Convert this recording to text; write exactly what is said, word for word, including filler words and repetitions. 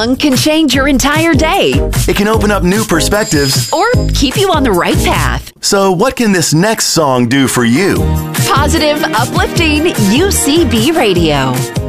song can change your entire day It can open up new perspectives. or keep you on the right path. So what can this next song do for you? Positive, uplifting U C B Radio.